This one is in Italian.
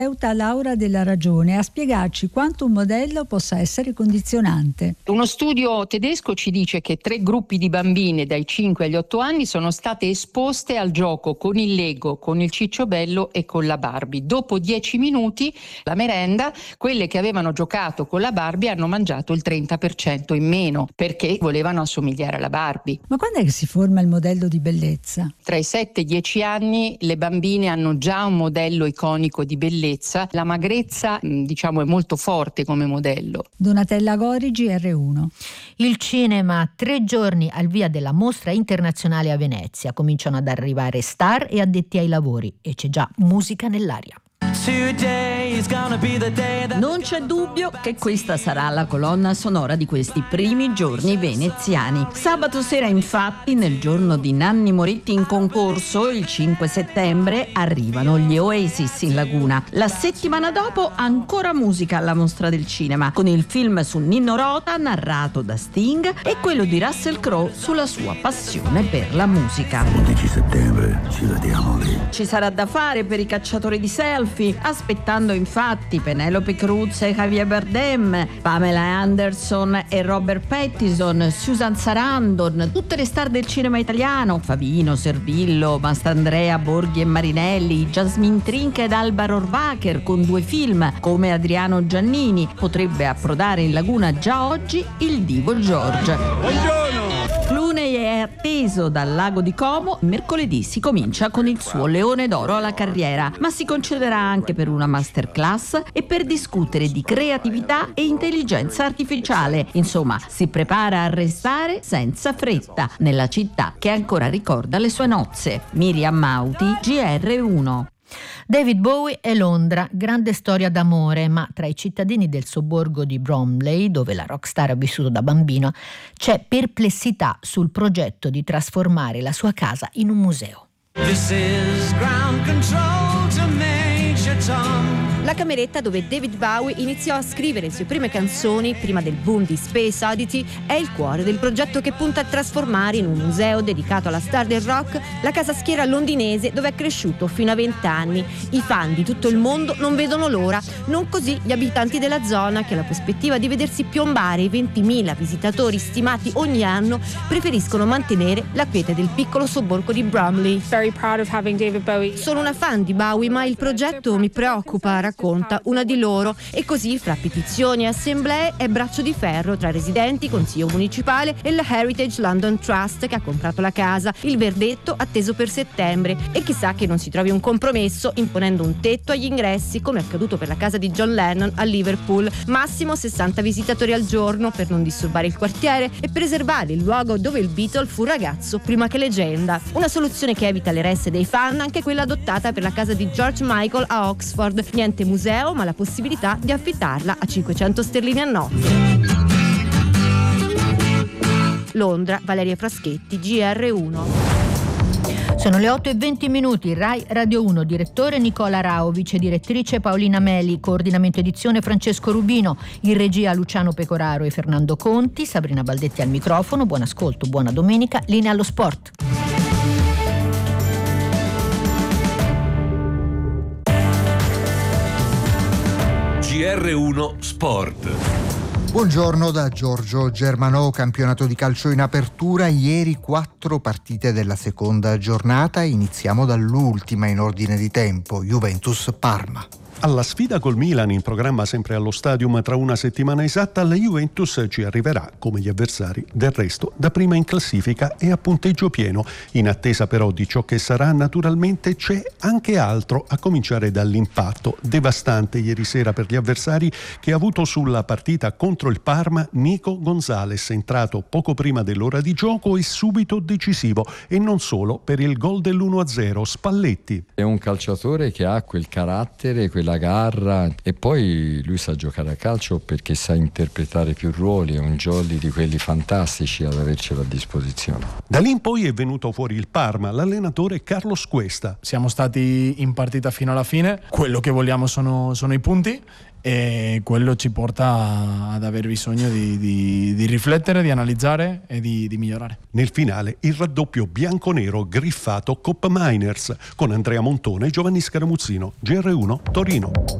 Laura Della Ragione a spiegarci quanto un modello possa essere condizionante. Uno studio tedesco ci dice che 3 gruppi di bambine dai 5 agli 8 anni sono state esposte al gioco con il Lego, con il Cicciobello e con la Barbie. Dopo 10 minuti, la merenda, quelle che avevano giocato con la Barbie hanno mangiato il 30% in meno perché volevano assomigliare alla Barbie. Ma quando è che si forma il modello di bellezza? Tra i 7 e i 10 anni le bambine hanno già un modello iconico di bellezza. La magrezza, diciamo, è molto forte come modello. Donatella Gorigi, R1. Il cinema, 3 giorni al via della mostra internazionale a Venezia. Cominciano ad arrivare star e addetti ai lavori e c'è già musica nell'aria. Non c'è dubbio che questa sarà la colonna sonora di questi primi giorni veneziani. Sabato sera, infatti, nel giorno di Nanni Moretti in concorso, il 5 settembre, arrivano gli Oasis in Laguna. La settimana dopo ancora musica alla Mostra del Cinema, con il film su Nino Rota narrato da Sting e quello di Russell Crowe sulla sua passione per la musica. 11 settembre, ci vediamo lì. Ci sarà da fare per i cacciatori di selfie, aspettando infatti Penelope Cruz e Javier Bardem, Pamela Anderson e Robert Pattinson, Susan Sarandon, tutte le star del cinema italiano, Favino, Servillo, Mastandrea, Borghi e Marinelli, Jasmine Trinca ed Alba Rohrwacher con 2 film, come Adriano Giannini. Potrebbe approdare in Laguna già oggi il divo George. Buongiorno! Clooney è atteso dal Lago di Como. Mercoledì si comincia con il suo Leone d'Oro alla carriera, ma si concederà anche per una masterclass e per discutere di creatività e intelligenza artificiale. Insomma, si prepara a restare senza fretta nella città che ancora ricorda le sue nozze. Miriam Mauti, GR1. David Bowie e Londra, grande storia d'amore, ma tra i cittadini del sobborgo di Bromley, dove la rockstar ha vissuto da bambino, c'è perplessità sul progetto di trasformare la sua casa in un museo. This is ground control to Major Tom. La cameretta dove David Bowie iniziò a scrivere le sue prime canzoni prima del boom di Space Oddity è il cuore del progetto che punta a trasformare in un museo dedicato alla star del rock la casa schiera londinese dove è cresciuto fino a 20 anni. I fan di tutto il mondo non vedono l'ora, non così gli abitanti della zona che alla prospettiva di vedersi piombare i 20.000 visitatori stimati ogni anno preferiscono mantenere la quiete del piccolo sobborgo di Bromley. Very proud of having David Bowie. Sono una fan di Bowie, ma il progetto mi preoccupa, racconta una di loro, e così fra petizioni e assemblee è braccio di ferro tra residenti, consiglio municipale e la Heritage London Trust che ha comprato la casa. Il verdetto atteso per settembre e chissà che non si trovi un compromesso imponendo un tetto agli ingressi come è accaduto per la casa di John Lennon a Liverpool, massimo 60 visitatori al giorno per non disturbare il quartiere e preservare il luogo dove il Beatle fu ragazzo prima che leggenda. Una soluzione che evita le resse dei fan, anche quella adottata per la casa di George Michael a Oxford. Niente museo, ma la possibilità di affittarla a 500 sterline a notte. Londra, Valeria Fraschetti, GR1. Sono le 8:20, Rai Radio 1, direttore Nicola Rao, vice direttrice Paolina Meli, coordinamento edizione Francesco Rubino, in regia Luciano Pecoraro e Fernando Conti, Sabrina Baldetti al microfono. Buon ascolto, buona domenica, linea allo sport. GR1 Sport. Buongiorno da Giorgio Germanò. Campionato di calcio in apertura, ieri 4 partite della seconda giornata. Iniziamo dall'ultima in ordine di tempo, Juventus-Parma. Alla sfida col Milan, in programma sempre allo Stadium tra una settimana esatta, la Juventus ci arriverà, come gli avversari del resto, da prima in classifica e a punteggio pieno. In attesa però di ciò che sarà, naturalmente c'è anche altro, a cominciare dall'impatto devastante ieri sera per gli avversari che ha avuto sulla partita contro il Parma Nico Gonzalez, entrato poco prima dell'ora di gioco e subito decisivo, e non solo per il gol dell'1-0. Spalletti. È un calciatore che ha quel carattere, quella garra, e poi lui sa giocare a calcio perché sa interpretare più ruoli. È un jolly di quelli fantastici ad avercelo a disposizione. Da lì in poi è venuto fuori il Parma, l'allenatore Carlos Cuesta. Siamo stati in partita fino alla fine, quello che vogliamo sono i punti, e quello ci porta ad aver bisogno di riflettere, di analizzare e di migliorare. Nel finale il raddoppio bianconero griffato Cop Miners con Andrea Montone e Giovanni Scaramuzzino. GR1 Torino. Torino.